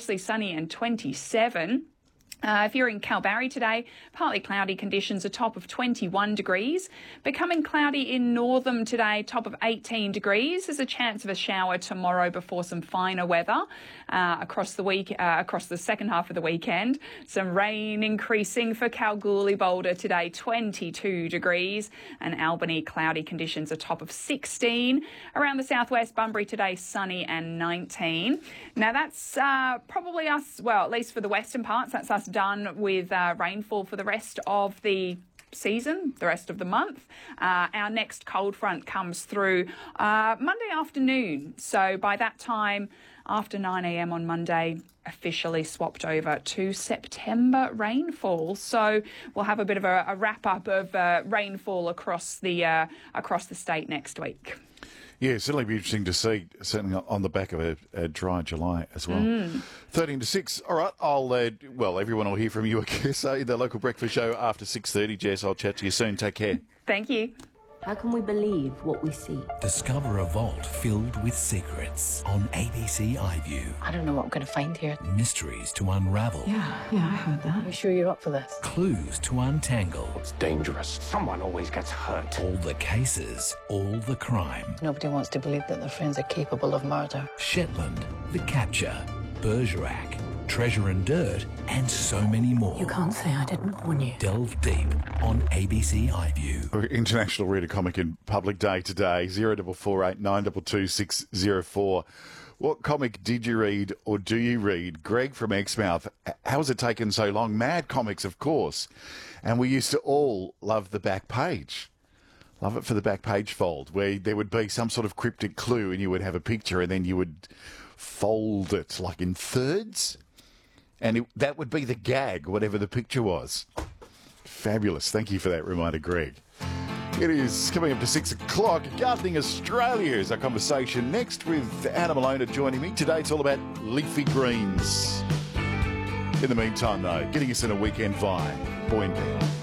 mostly sunny and 27. If you're in Kalbarri today, partly cloudy conditions, a top of 21 degrees. Becoming cloudy in Northam today, top of 18 degrees. There's a chance of a shower tomorrow before some finer weather across the second half of the weekend. Some rain increasing for Kalgoorlie Boulder today, 22 degrees. And Albany, cloudy conditions, a top of 16. Around the southwest, Bunbury today, sunny and 19. Now that's probably us, well, at least for the western parts, that's us done with rainfall for the rest of the season, the rest of the month. Our next cold front comes through Monday afternoon. So by that time, after 9 a.m. on Monday, officially swapped over to September rainfall. So we'll have a bit of a wrap-up of rainfall across the state next week. Yeah, certainly be interesting to see, certainly on the back of a dry July as well. 13 to 6. All right, everyone will hear from you, I guess, the local breakfast show after 6:30. Jess, I'll chat to you soon. Take care. Thank you. How can we believe what we see? Discover a vault filled with secrets on ABC iView. I don't know what I'm going to find here. Mysteries to unravel. Yeah, I heard that. Are you sure you're up for this? Clues to untangle. It's dangerous. Someone always gets hurt. All the cases, all the crime. Nobody wants to believe that their friends are capable of murder. Shetland, The Capture, Bergerac, Treasure and Dirt, and so many more. You can't say I didn't warn you. Delve deep on ABC iView. International Reader Comic in Public Day today, 0448 922 604. What comic did you read or do you read? Greg from Exmouth, how has it taken so long? Mad Comics, of course. And we used to all love the back page. Love it for the back page fold, where there would be some sort of cryptic clue and you would have a picture and then you would fold it like in thirds. And that would be the gag, whatever the picture was. Fabulous. Thank you for that reminder, Greg. It is coming up to 6 o'clock. Gardening Australia is our conversation next with Anna Malona joining me. Today it's all about leafy greens. In the meantime, though, getting us in a weekend vibe. Boy and